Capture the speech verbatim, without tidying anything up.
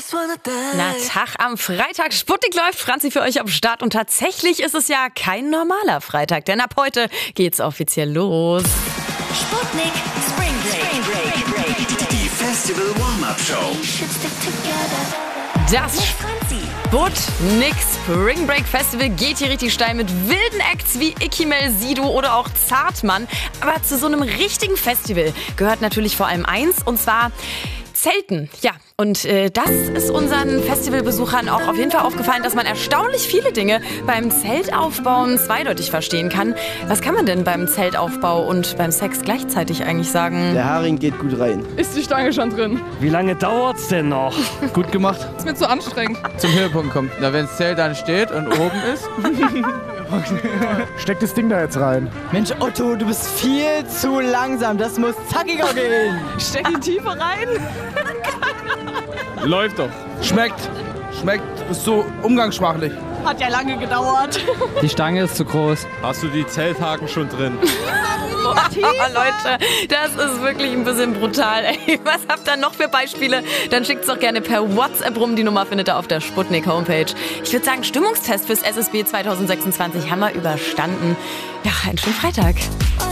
Na, Tag am Freitag. Sputnik läuft, Franzi für euch am Start. Und tatsächlich ist es ja kein normaler Freitag, denn ab heute geht's offiziell los. Sputnik Spring Break. Die Festival Warm-Up Show. Das Sputnik Spring Break Festival geht hier richtig steil mit wilden Acts wie Ikimel, Sido oder auch Zartmann. Aber zu so einem richtigen Festival gehört natürlich vor allem eins, und zwar Zelten. Ja, und äh, das ist unseren Festivalbesuchern auch auf jeden Fall aufgefallen, dass man erstaunlich viele Dinge beim Zeltaufbauen zweideutig verstehen kann. Was kann man denn beim Zeltaufbau und beim Sex gleichzeitig eigentlich sagen? Der Haring geht gut rein. Ist die Stange schon drin? Wie lange dauert's denn noch? Gut gemacht. Ist mir zu anstrengend. Zum Höhepunkt kommt. Na, wenn das Zelt dann steht und oben ist. Steck das Ding da jetzt rein. Mensch, Otto, du bist viel zu langsam. Das muss zackiger gehen. Steck die tiefer rein. Läuft doch. Schmeckt. Schmeckt. Ist so umgangssprachlich. Hat ja lange gedauert. Die Stange ist zu groß. Hast du die Zelthaken schon drin? Leute, das ist wirklich ein bisschen brutal. Ey, was habt ihr noch für Beispiele? Dann schickt's doch gerne per WhatsApp rum. Die Nummer findet ihr auf der Sputnik Homepage. Ich würde sagen, Stimmungstest fürs S S B zwanzig sechsundzwanzig haben wir überstanden. Ja, einen schönen Freitag.